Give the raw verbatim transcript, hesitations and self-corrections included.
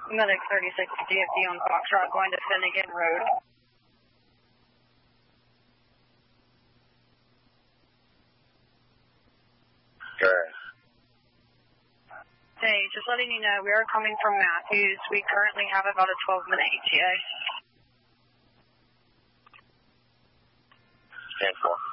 Medic thirty-six D F D on Foxtrot going to Finnegan Road. Good. Hey, just letting you know, we are coming from Matthews. We currently have about a twelve minute E T A. ten four.